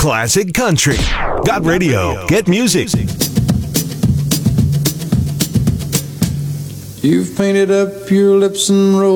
classic country. Got radio. Get music. You've painted up your lips and rolled